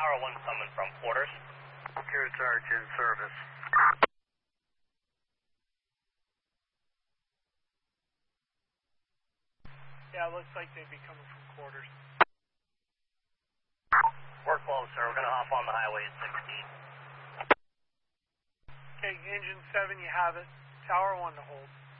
Tower 1 coming from quarters. Gear charge in service. Yeah, it looks like they'd be coming from quarters. We're close, sir. We're going to hop on the highway at 16. Okay, engine 7, you have it. Tower 1 to hold.